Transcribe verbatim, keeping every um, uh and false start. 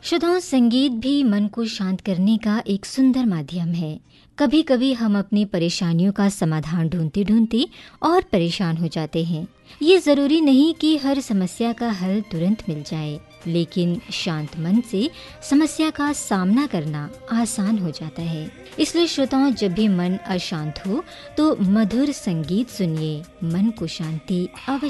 श्रोताओं, संगीत भी मन को शांत करने का एक सुंदर माध्यम है। कभी कभी हम अपनी परेशानियों का समाधान ढूंढते ढूंढते और परेशान हो जाते हैं। ये ज़रूरी नहीं कि हर समस्या का हल तुरंत मिल जाए, लेकिन शांत मन से समस्या का सामना करना आसान हो जाता है। इसलिए श्रोताओं, जब भी मन अशांत हो तो मधुर संगीत सुनिए, मन को शांति अवश्य